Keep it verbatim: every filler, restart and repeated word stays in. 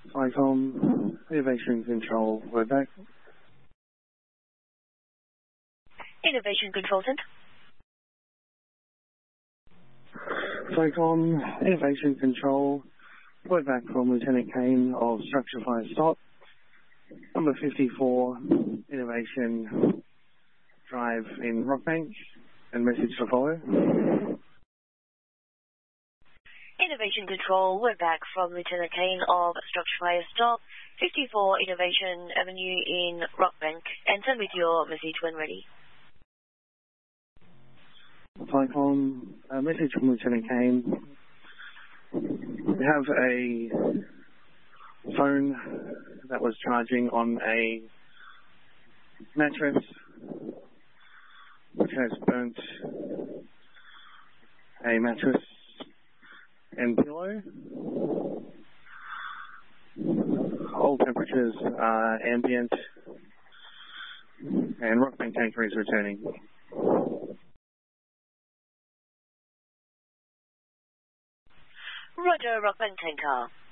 Flycom, Innovation Control, we're back. Innovation Consultant. Flycom, Innovation Control, we're back from Lieutenant Kane of Structure Fire Stop. Number fifty-four, Innovation Drive in Rockbank, and message to follow. Innovation Control, we're back from Lieutenant Kane of Structure Fire Stop, fifty-four Innovation Avenue in Rockbank, and send with your message when ready. Flycom, a message from Lieutenant Kane. We have a phone that was charging on a mattress which has burnt a mattress and pillow. All temperatures are ambient and Rockbank tanker is returning. Roger, Rockbank tanker.